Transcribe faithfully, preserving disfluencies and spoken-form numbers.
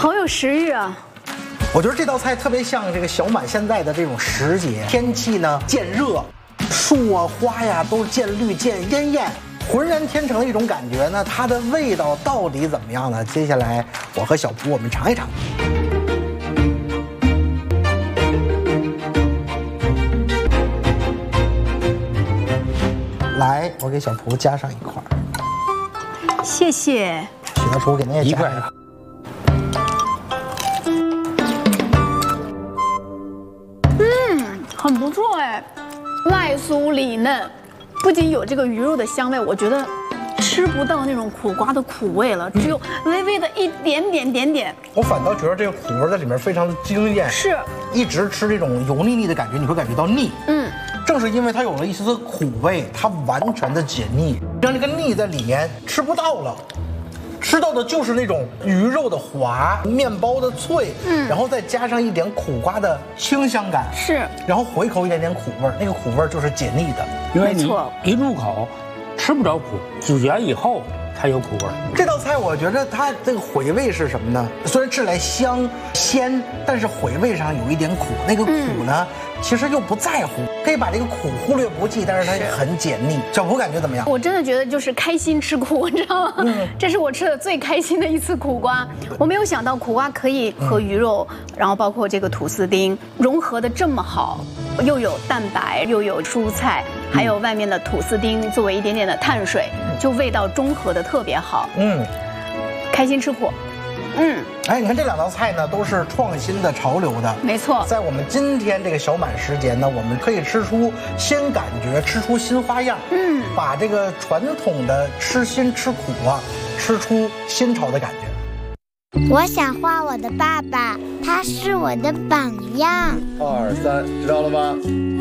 好有食欲啊！ 我觉得这道菜特别像这个小满现在的这种时节，天气呢渐热，树啊花呀都渐绿渐鲜艳，浑然天成的一种感觉呢。它的味道到底怎么样呢？接下来我和小蒲我们尝一尝。来，我给小蒲加上一块儿。 谢谢。 小蒲给您也加上一块。 很不错哎，外酥里嫩，不仅有这个鱼肉的香味，我觉得吃不到那种苦瓜的苦味了，只有微微的一点点点点。 我反倒觉得这个苦味在里面非常的惊艳， 是， 一直吃这种油腻腻的感觉，你会感觉到腻。嗯，正是因为它有了一丝丝苦味，它完全的解腻，让这个腻在里面吃不到了。吃到的就是那种鱼肉的滑，面包的脆，嗯，然后再加上一点苦瓜的清香感， 是， 然后回口一点点苦味，那个苦味就是解腻的， 因为你一入口吃不着苦，咀嚼以后才有苦味。 这道菜我觉得它这个回味是什么呢？虽然吃来香鲜，但是回味上有一点苦，那个苦呢，嗯、其实又不在乎，可以把这个苦忽略不计，但是它很解腻。小蒲感觉怎么样？ 我真的觉得就是开心吃苦，你知道吗？嗯、这是我吃的最开心的一次苦瓜。我没有想到苦瓜可以和鱼肉，嗯、然后包括这个吐司丁融合的这么好，又有蛋白，又有蔬菜，还有外面的吐司丁作为一点点的碳水，就味道中和的特别好。嗯，开心吃苦。嗯， 哎，你看这两道菜呢，都是创新的、潮流的， 没错。 在我们今天这个小满时节呢，我们可以吃出新感觉，吃出新花样，嗯，把这个传统的吃辛吃苦啊，吃出新潮的感觉。 我想画我的爸爸，他是我的榜样。 二三，知道了吗？